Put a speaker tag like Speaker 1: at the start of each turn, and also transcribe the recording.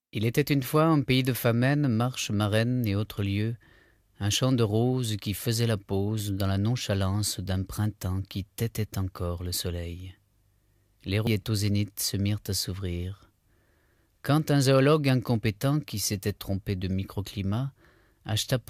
Speaker 1: Il était une fois en pays de Famenne, Marche, Marennes et autres lieux, un champ de roses qui faisait la pause dans la nonchalance d'un printemps qui tétait encore le soleil. Les roses au zénith se mirent à s'ouvrir. Quand un zoologue incompétent qui s'était trompé de microclimat acheta